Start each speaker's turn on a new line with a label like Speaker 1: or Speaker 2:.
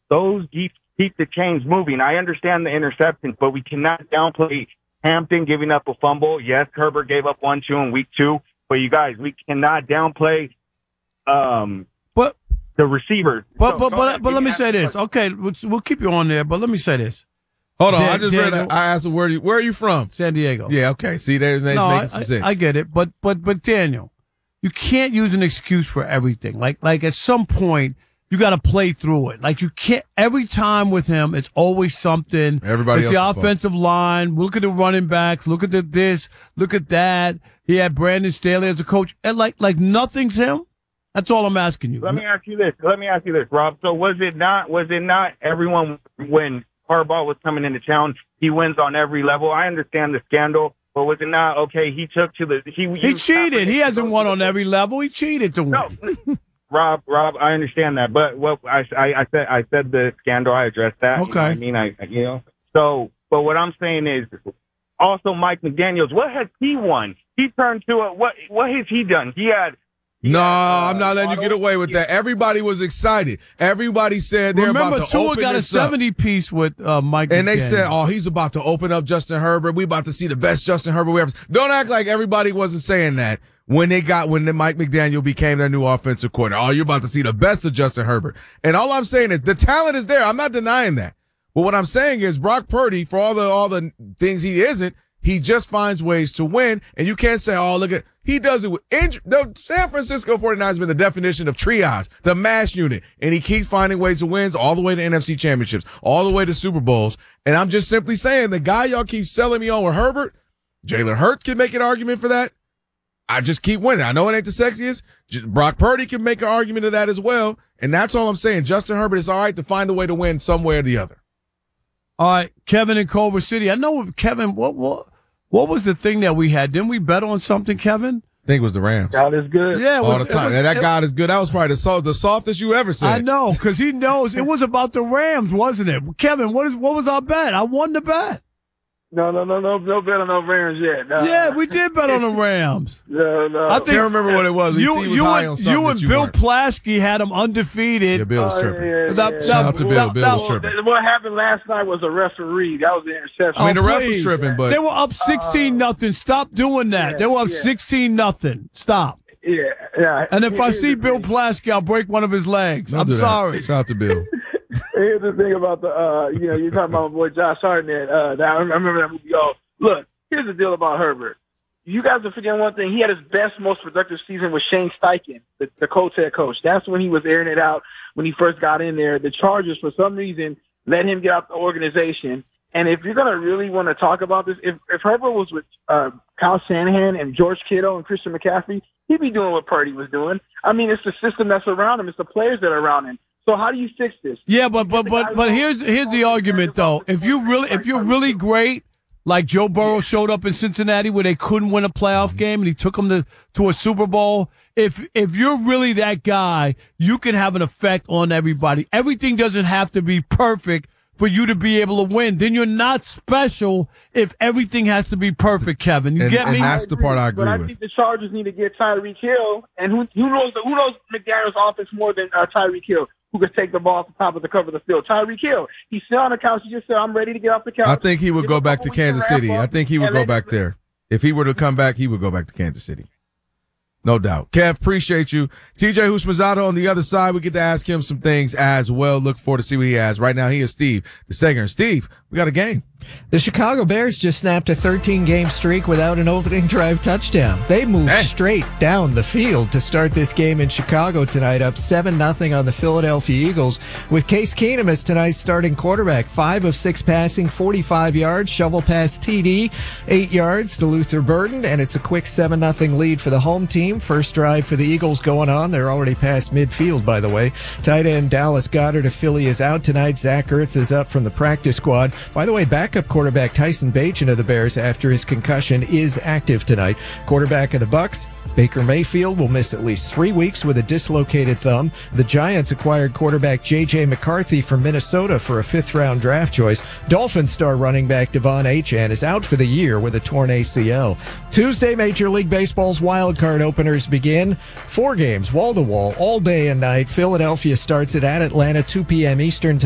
Speaker 1: those keep the chains moving. I understand the interceptions, but we cannot downplay Hampton giving up a fumble. Yes, Herbert gave up 1-2 in week 2, but you guys, we cannot downplay the receivers.
Speaker 2: But let me say this. Okay, we'll keep you on there, but let me say this.
Speaker 3: Hold on, I just read. I asked him where are you from?
Speaker 2: San Diego.
Speaker 3: Yeah, okay. See, they're making some sense.
Speaker 2: I get it, but Daniel, you can't use an excuse for everything. Like at some point, you got to play through it. Like you can't every time with him. It's always something.
Speaker 3: Everybody else.
Speaker 2: The offensive line. Look at the running backs. Look at this. Look at that. He had Brandon Staley as a coach, and like nothing's him. That's all I'm asking you.
Speaker 1: Let me ask you this, Rob. So was it not everyone when Harbaugh was coming into town? He wins on every level. I understand the scandal. But was it not okay? He took to the he
Speaker 2: cheated. He hasn't won on every level. He cheated to win.
Speaker 1: No. Rob, I understand that, but what I said the scandal. I addressed that.
Speaker 2: Okay.
Speaker 1: You know what I mean, So, but what I'm saying is, also Mike McDaniels. What has he won? He turned to what has he done?
Speaker 3: No, I'm not letting you get away with that. Everybody was excited. Everybody said they're about to open this up.
Speaker 2: Remember, Tua got a 70-piece with Mike
Speaker 3: And
Speaker 2: McDaniels.
Speaker 3: they said, he's about to open up Justin Herbert. We about to see the best Justin Herbert we ever. Don't act like everybody wasn't saying that when Mike McDaniel became their new offensive coordinator. You're about to see the best of Justin Herbert. And all I'm saying is the talent is there. I'm not denying that. But what I'm saying is Brock Purdy, for all the things he isn't, he just finds ways to win. And you can't say, look at, he does it with injury. The San Francisco 49ers has been the definition of triage, the mass unit. And he keeps finding ways to win all the way to NFC championships, all the way to Super Bowls. And I'm just simply saying the guy y'all keep selling me on with Herbert, Jalen Hurts can make an argument for that. I just keep winning. I know it ain't the sexiest. Brock Purdy can make an argument of that as well. And that's all I'm saying. Justin Herbert is all right to find a way to win some way or the other.
Speaker 2: All right, Kevin in Culver City. I know, Kevin, what was the thing that we had? Didn't we bet on something, Kevin?
Speaker 3: I think it was the Rams.
Speaker 1: God is good.
Speaker 2: Yeah,
Speaker 3: all the time. That God is good. That was probably the softest you ever said.
Speaker 2: I know, because he knows it was about the Rams, wasn't it? Kevin, what was our bet? I won the bet.
Speaker 4: No bet on no Rams yet. No.
Speaker 2: Yeah, we did bet on the Rams.
Speaker 4: No.
Speaker 3: I can't remember what it was. You
Speaker 2: and Bill Plaschke had them undefeated.
Speaker 3: Yeah, Bill was tripping.
Speaker 2: Yeah.
Speaker 3: Shout out to Bill. Bill was tripping.
Speaker 4: What happened last night was a referee. That was the interception.
Speaker 3: I mean, the ref was tripping, but
Speaker 2: they were up 16-0. Stop doing that. They were up 16-0 Stop.
Speaker 4: Yeah.
Speaker 2: And if I see Bill Plaschke, I'll break one of his legs. I'm sorry.
Speaker 3: Shout out to Bill.
Speaker 4: Here's the thing about you're talking about my boy Josh Hartnett. I remember that movie. Look, here's the deal about Herbert. You guys are forgetting one thing. He had his best, most productive season with Shane Steichen, the Colts head coach. That's when he was airing it out when he first got in there. The Chargers, for some reason, let him get out the organization. And if you're going to really want to talk about this, if Herbert was with Kyle Shanahan and George Kittle and Christian McCaffrey, he'd be doing what Purdy was doing. I mean, it's the system that's around him. It's the players that are around him. So how do you fix this?
Speaker 2: Yeah, but here's the argument though. If you're really great, like Joe Burrow showed up in Cincinnati where they couldn't win a playoff game and he took them to a Super Bowl. If you're really that guy, you can have an effect on everybody. Everything doesn't have to be perfect for you to be able to win. Then you're not special if everything has to be perfect, Kevin. You get me?
Speaker 3: And that's the part I agree with.
Speaker 4: But I think the Chargers need to get Tyreek Hill, and who knows McDaniel's offense more than Tyreek Hill, who could take the ball off the top of the cover of the field. Tyreek Hill, he's still on the couch. He just said, I'm ready to get off the couch.
Speaker 3: I think he would go back to Kansas City. I think he would go back there. If he were to come back, he would go back to Kansas City. No doubt. Kev, appreciate you. TJ Houshmandzadeh on the other side. We get to ask him some things as well. Look forward to see what he has. Right now, he is Steve, the Sager. Steve, we got a game.
Speaker 5: The Chicago Bears just snapped a 13-game streak without an opening drive touchdown. They moved straight down the field to start this game in Chicago tonight, up 7-0 on the Philadelphia Eagles, with Case Keenum as tonight's starting quarterback. 5 of 6 passing, 45 yards, shovel pass TD, 8 yards to Luther Burden, and it's a quick 7-0 lead for the home team. First drive for the Eagles going on. They're already past midfield, by the way. Tight end Dallas Goedert of Philly is out tonight. Zach Ertz is up from the practice squad. By the way, backup quarterback Tyson Bagent of the Bears, after his concussion, is active tonight. Quarterback of the Bucs, Baker Mayfield, will miss at least 3 weeks with a dislocated thumb. The Giants acquired quarterback J.J. McCarthy from Minnesota for a 5th-round draft choice. Dolphins star running back Devon Achane is out for the year with a torn ACL. Tuesday, Major League Baseball's wild card openers begin. 4 games, wall-to-wall, all day and night. Philadelphia starts it at Atlanta, 2 p.m. Eastern time.